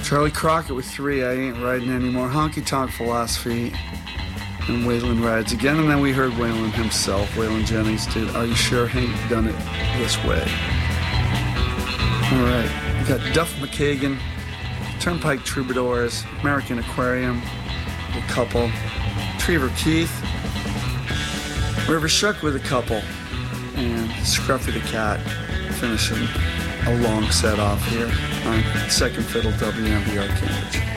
Charlie Crockett with 3, I Ain't Riding Anymore. Honky Tonk Philosophy. And Waylon Rides Again. And then we heard Waylon himself, Waylon Jennings, did Are You Sure Hank Done It This Way? All right. We got Duff McKagan, Turnpike Troubadours, American Aquarium, A Couple, Trevor Keith, River Shook with A Couple, and Scruffy the Cat finishing a long set off here on Second Fiddle WMBR Cambridge.